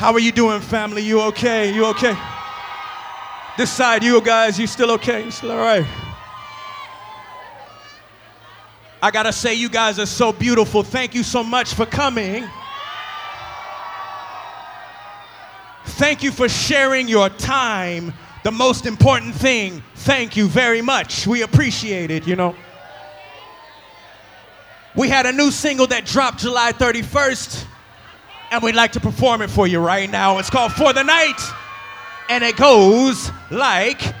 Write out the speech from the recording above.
How are you doing, family? You okay? You okay? This side, you guys, you still okay? You still all right? I gotta say, you guys are so beautiful. Thank you so much for coming. Thank you for sharing your time. The most important thing, thank you very much. We appreciate it, you know. We had a new single that dropped July 31st, and we'd like to perform it for you right now. It's called For the Night, and it goes like